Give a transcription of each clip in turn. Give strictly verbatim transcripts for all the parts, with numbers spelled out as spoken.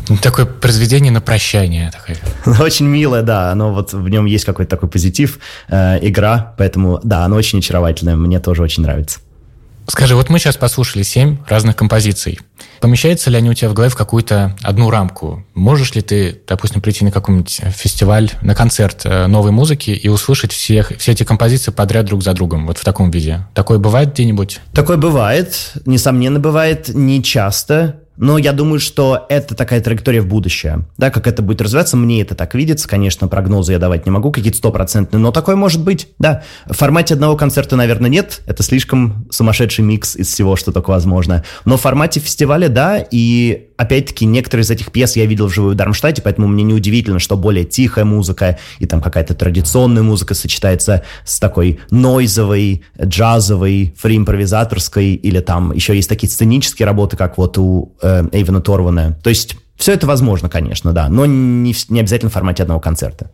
Такое произведение на прощание. Такое. Очень милое, да. Оно вот, в нем есть какой-то такой позитив, э, игра. Поэтому, да, оно очень очаровательное. Мне тоже очень нравится. Скажи, вот мы сейчас послушали семь разных композиций. Помещаются ли они у тебя в голове в какую-то одну рамку? Можешь ли ты, допустим, прийти на какой-нибудь фестиваль, на концерт новой музыки и услышать всех, все эти композиции подряд друг за другом, вот в таком виде? Такое бывает где-нибудь? Такое бывает, несомненно, бывает, не часто. Но я думаю, что это такая траектория в будущее. Да, как это будет развиваться, мне это так видится. Конечно, прогнозы я давать не могу, какие-то стопроцентные, но такое может быть, да. В формате одного концерта, наверное, нет. Это слишком сумасшедший микс из всего, что только возможно. Но в формате фестиваля, да, и опять-таки некоторые из этих пьес я видел вживую в Дармштадте, поэтому мне неудивительно, что более тихая музыка и там какая-то традиционная музыка сочетается с такой нойзовой, джазовой, фри-импровизаторской, или там еще есть такие сценические работы, как вот у э, Эйвена Торвана. То есть все это возможно, конечно, да, но не, не обязательно в формате одного концерта.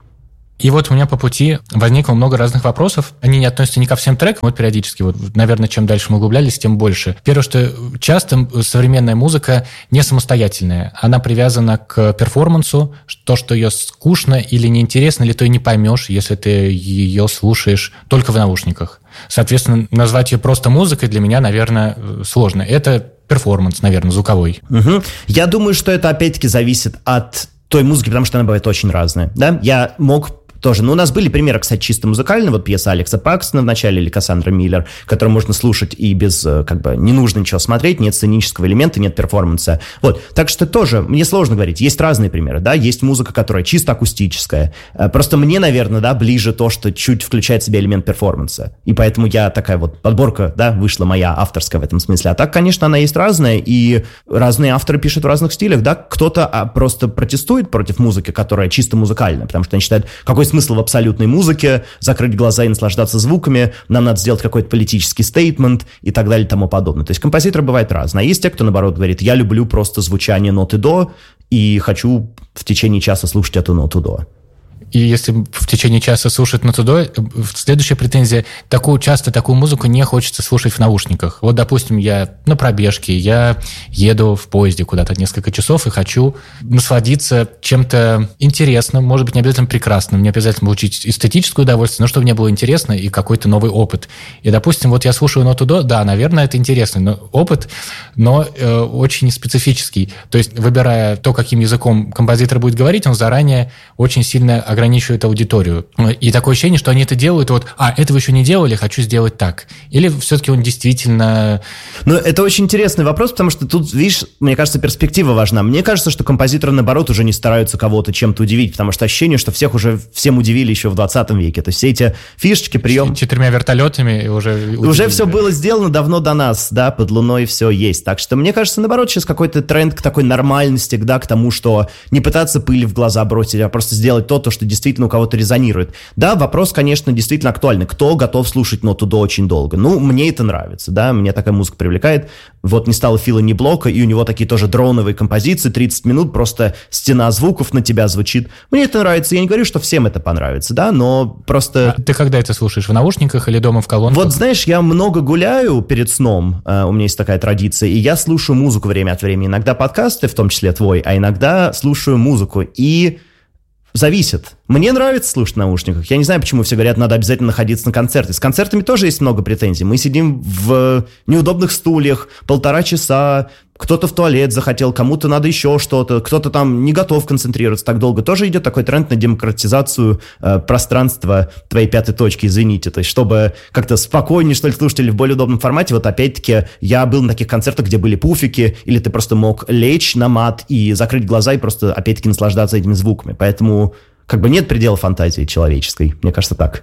И вот у меня по пути возникло много разных вопросов. Они не относятся ни ко всем трекам, вот периодически. Вот, наверное, чем дальше мы углублялись, тем больше. Первое, что часто современная музыка не самостоятельная. Она привязана к перформансу. То, что ее скучно или неинтересно, или ты не поймешь, если ты ее слушаешь только в наушниках. Соответственно, назвать ее просто музыкой для меня, наверное, сложно. Это перформанс, наверное, звуковой. Угу. Я думаю, что это опять-таки зависит от той музыки, потому что она бывает очень разная. Да? Я мог тоже. Ну, у нас были примеры, кстати, чисто музыкальные. Вот пьеса Алекса Пакстона в начале или Кассандра Миллер, которую можно слушать и без, как бы, не нужно ничего смотреть, нет сценического элемента, нет перформанса. Вот. Так что тоже, мне сложно говорить. Есть разные примеры, да. Есть музыка, которая чисто акустическая. Просто мне, наверное, да, ближе то, что чуть включает в себя элемент перформанса. И поэтому я такая вот подборка, да, вышла моя авторская в этом смысле. А так, конечно, она есть разная, и разные авторы пишут в разных стилях, да. Кто-то просто протестует против музыки, которая чисто музыкальная, потому что они считают, какой смысл в абсолютной музыке, закрыть глаза и наслаждаться звуками, нам надо сделать какой-то политический стейтмент и так далее и тому подобное. То есть композиторы бывают разные. А есть те, кто, наоборот, говорит, я люблю просто звучание ноты до и хочу в течение часа слушать эту ноту до. И если в течение часа слушать ноту до, следующая претензия, такую часто такую музыку не хочется слушать в наушниках. Вот, допустим, я на пробежке, я еду в поезде куда-то несколько часов и хочу насладиться чем-то интересным, может быть, не обязательно прекрасным, не обязательно получить эстетическое удовольствие, но чтобы мне было интересно и какой-то новый опыт. И, допустим, вот я слушаю ноту до, да, наверное, это интересный но опыт, но э, очень специфический. То есть, выбирая то, каким языком композитор будет говорить, он заранее очень сильно ограничивает аудиторию. И такое ощущение, что они это делают, вот, а, этого еще не делали, хочу сделать так. Или все-таки он действительно... Ну, это очень интересный вопрос, потому что тут, видишь, мне кажется, перспектива важна. Мне кажется, что композиторы, наоборот, уже не стараются кого-то чем-то удивить, потому что ощущение, что всех уже всем удивили еще в двадцатом веке. То есть все эти фишечки, прием... Четырьмя вертолетами уже удивили. Уже все было сделано давно до нас, да, под луной все есть. Так что, мне кажется, наоборот, сейчас какой-то тренд к такой нормальности, да, к тому, что не пытаться пыль в глаза бросить, а просто сделать то, то, что действительно у кого-то резонирует. Да, вопрос, конечно, действительно актуальный. Кто готов слушать ноту до очень долго? Ну, мне это нравится, да, меня такая музыка привлекает. Вот не стало Фила ни Блока, и у него такие тоже дроновые композиции, тридцать минут, просто стена звуков на тебя звучит. Мне это нравится. Я не говорю, что всем это понравится, да, но просто... А ты когда это слушаешь? В наушниках или дома в колонках? Вот, знаешь, я много гуляю перед сном, uh, у меня есть такая традиция, и я слушаю музыку время от времени. Иногда подкасты, в том числе твой, а иногда слушаю музыку, и... Зависит. Мне нравится слушать в наушниках. Я не знаю, почему все говорят, надо обязательно находиться на концерте. С концертами тоже есть много претензий. Мы сидим в неудобных стульях полтора часа, кто-то в туалет захотел, кому-то надо еще что-то, кто-то там не готов концентрироваться так долго. Тоже идет такой тренд на демократизацию э, пространства твоей пятой точки, извините. То есть, чтобы как-то спокойнее, что ли, слушать или в более удобном формате. Вот опять-таки, я был на таких концертах, где были пуфики, или ты просто мог лечь на мат и закрыть глаза и просто, опять-таки, наслаждаться этими звуками. Поэтому, как бы, нет предела фантазии человеческой. Мне кажется, так.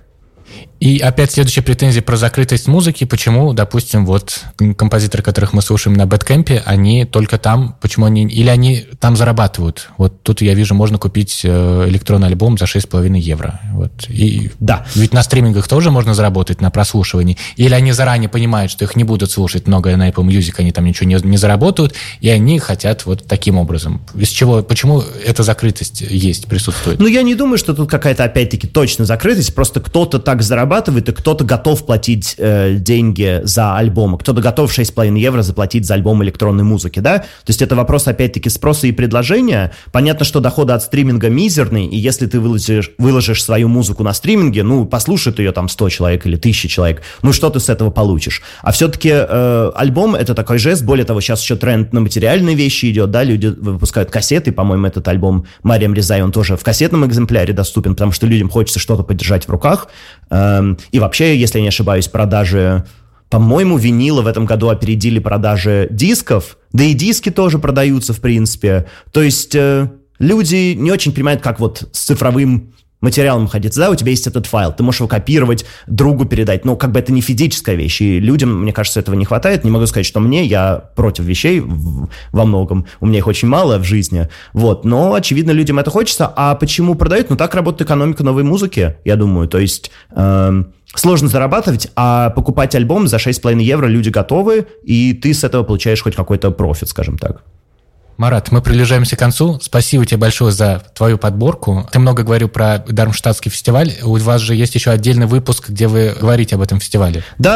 И опять следующая претензия про закрытость музыки. Почему, допустим, вот композиторы, которых мы слушаем на Бэдкэмпе, они только там, почему они... Или они там зарабатывают. Вот тут я вижу, можно купить электронный альбом за шесть с половиной евро. Вот. И да. Ведь на стримингах тоже можно заработать на прослушивании. Или они заранее понимают, что их не будут слушать много на Apple Music, они там ничего не, не заработают, и они хотят вот таким образом. Из чего, почему эта закрытость есть, присутствует? Ну, я не думаю, что тут какая-то, опять-таки, точно закрытость, просто кто-то так как зарабатывают, и кто-то готов платить э, деньги за альбомы, кто-то готов шесть с половиной евро заплатить за альбом электронной музыки, да? То есть это вопрос, опять-таки, спроса и предложения. Понятно, что доходы от стриминга мизерные, и если ты выложишь, выложишь свою музыку на стриминге, ну, послушает ее там сто человек или тысяча человек, ну, что ты с этого получишь? А все-таки э, альбом — это такой жест, более того, сейчас еще тренд на материальные вещи идет, да, люди выпускают кассеты, по-моему, этот альбом Мариам Резай, он тоже в кассетном экземпляре доступен, потому что людям хочется что-то подержать в руках. Э, и вообще, если я не ошибаюсь, продажи... По-моему, винила в этом году опередили продажи дисков, да и диски тоже продаются, в принципе. То есть э, люди не очень понимают, как вот с цифровым материалом ходить. Да, у тебя есть этот файл, ты можешь его копировать, другу передать, но как бы это не физическая вещь, и людям, мне кажется, этого не хватает. Не могу сказать, что мне, я против вещей в, во многом, у меня их очень мало в жизни, вот, но, очевидно, людям это хочется. А почему продают? Ну, так работает экономика новой музыки, я думаю, то есть... Э, Сложно зарабатывать, а покупать альбом за шесть с половиной евро люди готовы, и ты с этого получаешь хоть какой-то профит, скажем так. Марат, мы приближаемся к концу. Спасибо тебе большое за твою подборку. Ты много говорил про Дармштадтский фестиваль. У вас же есть еще отдельный выпуск, где вы говорите об этом фестивале. Да,